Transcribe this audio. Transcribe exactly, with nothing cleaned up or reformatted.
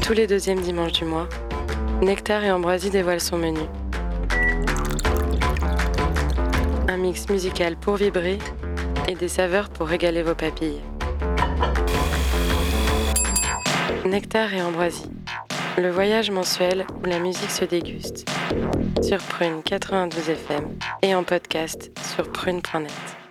Tous les deuxièmes dimanches du mois, Nectar et Ambroisie dévoilent son menu. Un mix musical pour vibrer et des saveurs pour régaler vos papilles. Nectar et Ambroisie, le voyage mensuel où la musique se déguste. Sur Prune quatre-vingt-douze F M et en podcast sur prune point net.